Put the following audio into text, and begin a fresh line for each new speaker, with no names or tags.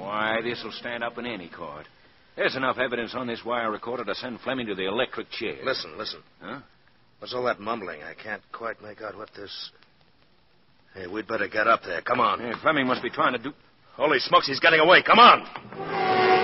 Why, this'll stand up in any court. There's enough evidence on this wire recorder to send Fleming to the electric chair.
Listen.
Huh?
What's all that mumbling? I can't quite make out what this... Hey, we'd better get up there. Come on.
Hey, Fleming must be trying to do...
Holy smokes, he's getting away. Come on.